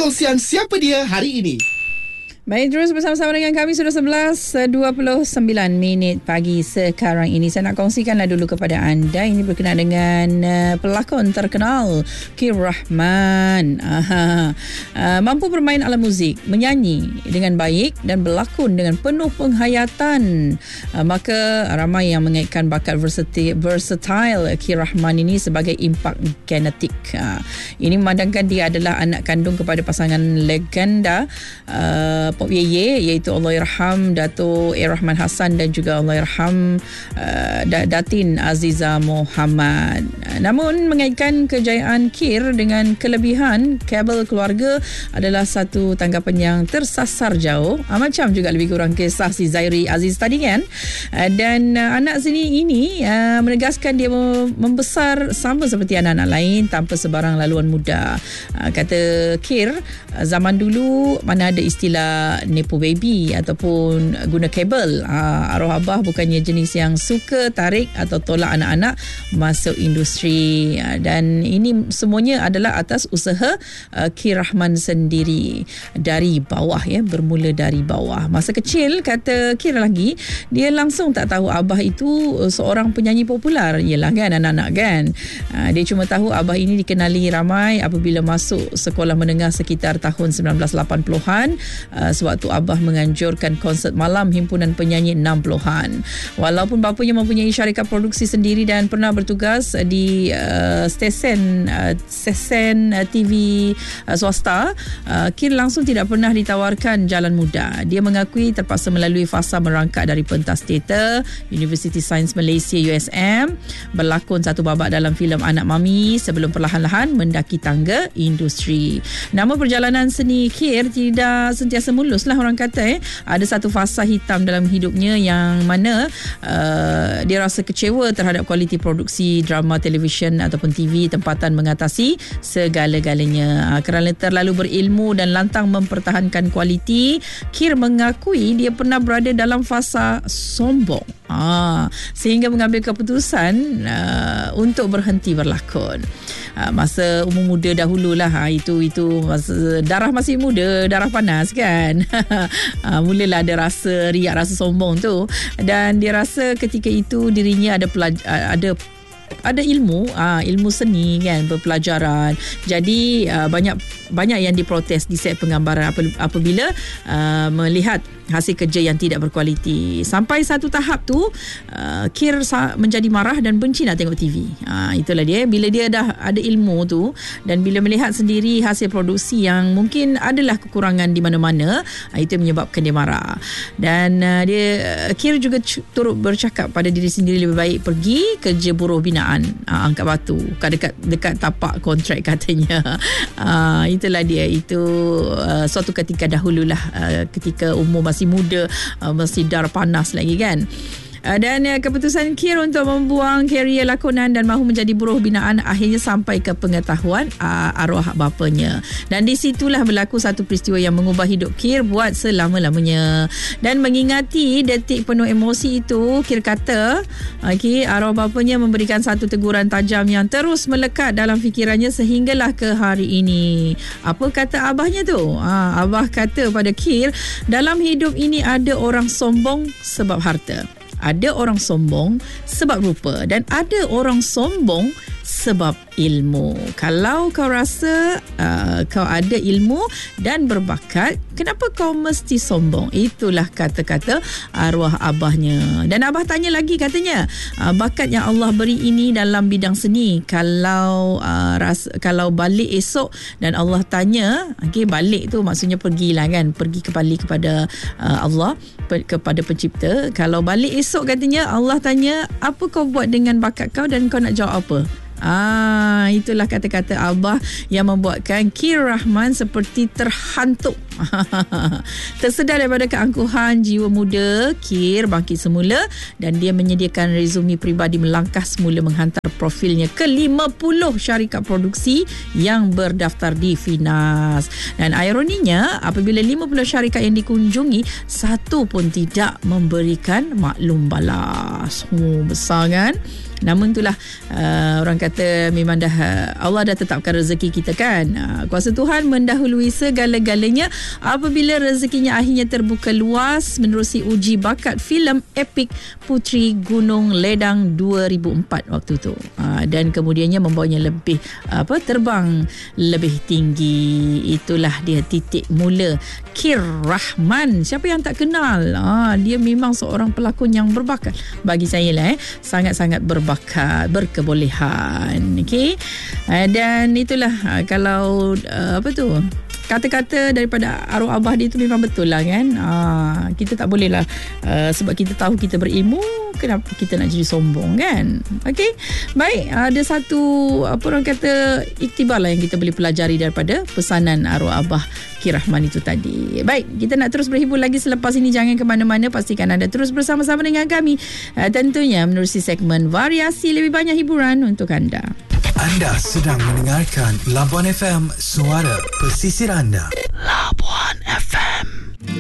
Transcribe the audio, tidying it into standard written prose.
perkongsian siapa dia hari ini. Baik, terus bersama-sama dengan kami sudah 11.29 minit pagi sekarang ini. Saya nak kongsikanlah dulu kepada anda. Ini berkenaan dengan pelakon terkenal Kir Rahman. Mampu bermain alat muzik, menyanyi dengan baik dan berlakon dengan penuh penghayatan. Maka ramai yang mengaitkan bakat versatile Kir Rahman ini sebagai impak genetik. Ini memandangkan dia adalah anak kandung kepada pasangan legenda Pop Yeye, iaitu Allahyarham Dato' Rahman Hassan dan juga Allahyarham Datin Aziza Muhammad. Namun mengaitkan kejayaan Kir dengan kelebihan kabel keluarga adalah satu tanggapan yang tersasar jauh. Macam juga lebih kurang kisah si Zairi Aziz tadi kan. Dan anak sini ini menegaskan dia membesar sama seperti anak-anak lain tanpa sebarang laluan muda. Kata Kir, zaman dulu mana ada istilah nepo baby ataupun guna kabel. Arwah abah bukannya jenis yang suka tarik atau tolak anak-anak masuk industri. Dan ini semuanya adalah atas usaha Kir Rahman sendiri dari bawah, bermula dari bawah. Masa kecil, kata Kir lagi, dia langsung tak tahu abah itu seorang penyanyi popular. Yelah kan, anak-anak kan. Dia cuma tahu abah ini dikenali ramai apabila masuk sekolah menengah sekitar tahun 1980-an. Sewaktu abah menganjurkan konsert malam himpunan penyanyi 60-an. Walaupun bapanya mempunyai syarikat produksi sendiri dan pernah bertugas di stesen TV swasta, Kir langsung tidak pernah ditawarkan jalan mudah. Dia mengakui terpaksa melalui fasa merangkak dari pentas teater University Science Malaysia USM, berlakon satu babak dalam filem Anak Mami sebelum perlahan-lahan mendaki tangga industri. Nama perjalanan seni Kir tidak sentiasa mulus lah orang kata. Ada satu fasa hitam dalam hidupnya yang mana dia rasa kecewa terhadap kualiti produksi drama televisyen ataupun TV tempatan mengatasi segala-galanya. Kerana terlalu berilmu dan lantang mempertahankan kualiti, Kir mengakui dia pernah berada dalam fasa sombong. Sehingga mengambil keputusan untuk berhenti berlakon. Masa umur muda dahululah, itu masa darah masih muda, darah panas kan. Mulalah ada rasa riak, rasa sombong tu, dan dia rasa ketika itu dirinya ada ilmu seni kan, berpelajaran. Jadi banyak yang diprotes di set penggambaran apabila melihat hasil kerja yang tidak berkualiti. Sampai satu tahap tu Kir menjadi marah dan benci nak tengok TV. Itulah dia, bila dia dah ada ilmu tu dan bila melihat sendiri hasil produksi yang mungkin adalah kekurangan di mana-mana, itu menyebabkan dia marah. Dan Kir juga turut bercakap pada diri sendiri lebih baik pergi kerja buruh binaan, angkat batu dekat tapak kontrak katanya. Itulah dia, itu suatu ketika dahululah, ketika umur masih muda, masih darah panas lagi kan. Dan keputusan Kir untuk membuang karier lakonan dan mahu menjadi buruh binaan akhirnya sampai ke pengetahuan arwah bapanya. Dan di situlah berlaku satu peristiwa yang mengubah hidup Kir buat selama-lamanya. Dan mengingati detik penuh emosi itu, Kir kata arwah bapanya memberikan satu teguran tajam yang terus melekat dalam fikirannya sehinggalah ke hari ini. Apa kata abahnya tu? Abah kata pada Kir, dalam hidup ini ada orang sombong sebab harta, ada orang sombong sebab rupa, dan ada orang sombong sebab ilmu. Kalau kau rasa kau ada ilmu dan berbakat, kenapa kau mesti sombong? Itulah kata-kata arwah abahnya. Dan abah tanya lagi, katanya bakat yang Allah beri ini dalam bidang seni, kalau balik esok dan Allah tanya, balik tu maksudnya pergilah kan, pergi kembali kepada Allah, kepada pencipta. Kalau balik esok katanya Allah tanya, apa kau buat dengan bakat kau dan kau nak jawab apa? Itulah kata-kata abah yang membuatkan Kir Rahman seperti terhantuk. Tersedar daripada keangkuhan jiwa muda, Kir bangkit semula dan dia menyediakan resume peribadi melangkah semula menghantar profilnya ke 50 syarikat produksi yang berdaftar di Finas. Dan ironinya, apabila 50 syarikat yang dikunjungi, satu pun tidak memberikan maklum balas. Besar kan? Namun itulah orang kata memang dah Allah dah tetapkan rezeki kita kan. Kuasa Tuhan mendahului segala-galanya. Apabila rezekinya akhirnya terbuka luas menerusi uji bakat filem epik Puteri Gunung Ledang 2004 waktu tu. Dan kemudiannya membawanya lebih terbang lebih tinggi. Itulah dia titik mula Kir Rahman. Siapa yang tak kenal? Dia memang seorang pelakon yang berbakat. Bagi saya lah sangat-sangat berbakat, berkebolehan. Okey. Dan itulah kalau kata-kata daripada arwah abah dia tu memang betul lah kan. Kita tak boleh lah sebab kita tahu kita berilmu, kenapa kita nak jadi sombong kan. Okey. Baik, ada satu orang kata iktibar lah yang kita boleh pelajari daripada pesanan arwah abah Kir Rahman itu tadi. Baik, kita nak terus berhibur lagi selepas ini. Jangan ke mana-mana, pastikan anda terus bersama-sama dengan kami. Tentunya menerusi segmen variasi lebih banyak hiburan untuk anda. Anda sedang mendengarkan Labuan FM, suara pesisir anda.